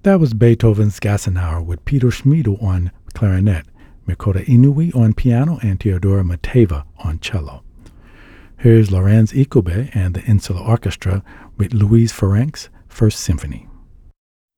That was Beethoven's Gassenhauer with Peter Schmidl on clarinet, Mikota Inouye on piano, and Teodora Mateva on cello. Here's Lorenz Ikobe and the Insular Orchestra with Louise Ferencz' First Symphony.